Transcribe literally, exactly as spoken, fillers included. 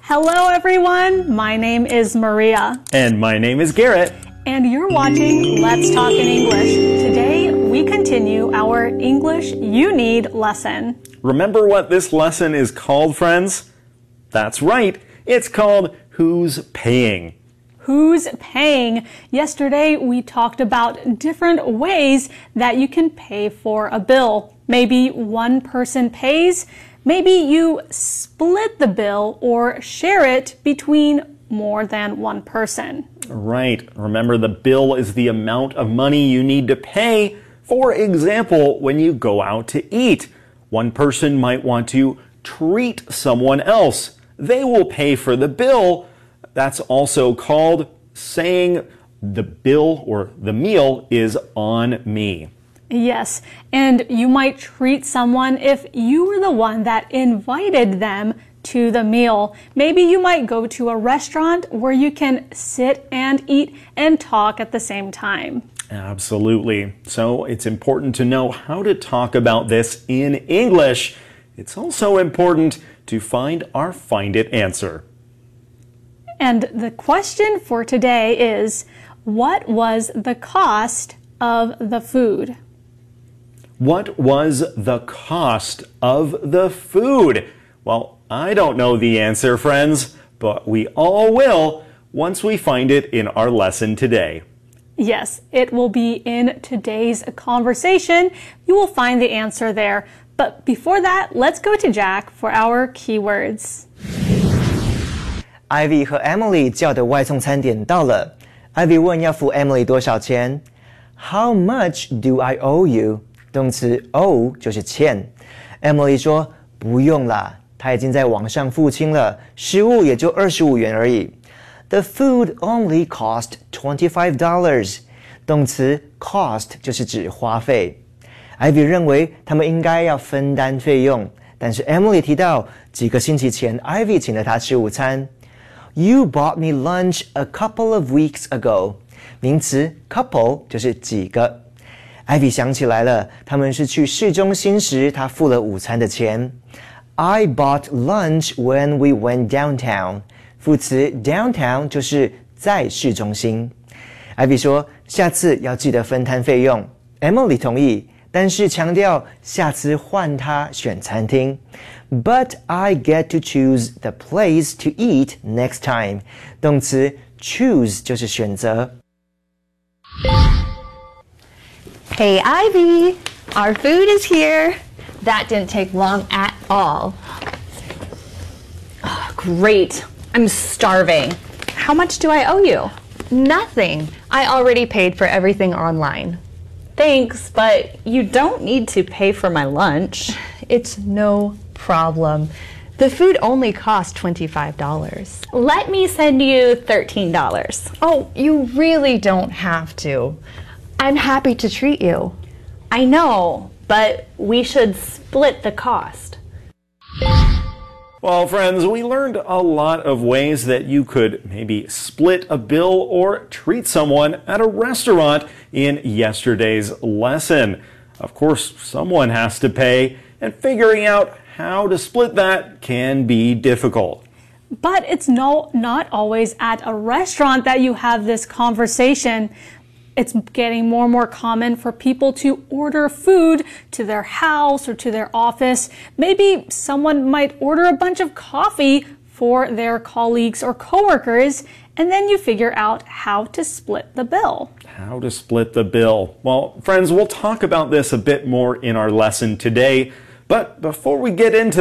Hello everyone, my name is Maria. And my name is Garrett. And you're watching Let's Talk in English. Today we continue our English You Need lesson. Remember what this lesson is called, friends? That's right, it's called Who's Paying? Who's paying? Yesterday we talked about different ways that you can pay for a bill. Maybe one person pays, maybe you split the bill or share it between more than one person. Right. Remember, the bill is the amount of money you need to pay. For example, when you go out to eat, one person might want to treat someone else. They will pay for the bill. That's also called saying the bill or the meal is on me. Yes, and you might treat someone if you were the one that invited them to the meal. Maybe you might go to a restaurant where you can sit and eat and talk at the same time. Absolutely. So it's important to know how to talk about this in English. It's also important to find our Find It answer. And the question for today is, what was the cost of the food? What was the cost of the food? Well, I don't know the answer, friends, but we all will once we find it in our lesson today. Yes, it will be in today's conversation. You will find the answer there. But before that, let's go to Jack for our keywords. Ivy 和 Emily 叫的外送餐点到了。Ivy 问要付 Emily 多少钱 ？How much do I owe you？ 动词 owe 就是欠。Emily 说不用啦，她已经在网上付清了，食物也就二十五元而已。The food only cost twenty-five dollars。 动词 cost 就是指花费。Ivy 认为他们应该要分担费用，但是 Emily 提到几个星期前 Ivy 请了她吃午餐。You bought me lunch a couple of weeks ago。 名词 couple 就是几个。Ivy 想起来了，他们是去市中心时她付了午餐的钱。I bought lunch when we went downtown。 副词 downtown 就是在市中心。Ivy 说下次要记得分摊费用。 Emily 同意，但是强调下次换她选餐厅。But I get to choose the place to eat next time。 动词 choose 就是选择。 Hey Ivy, our food is here. That didn't take long at all. Oh, great. I'm starving. How much do I owe you? Nothing. I already paid for everything online. Thanks, but you don't need to pay for my lunch. It's no problem. The food only cost twenty-five dollars. Let me send you thirteen dollars. Oh, you really don't have to. I'm happy to treat you. I know, but we should split the cost. Well, friends, we learned a lot of ways that you could maybe split a bill or treat someone at a restaurant in yesterday's lesson. Of course, someone has to pay, and figuring out how to split that can be difficult. But it's no, not always at a restaurant that you have this conversation. It's getting more and more common for people to order food to their house or to their office. Maybe someone might order a bunch of coffee for their colleagues or coworkers, and then you figure out how to split the bill. How to split the bill. Well, friends, we'll talk about this a bit more in our lesson today. But before we get into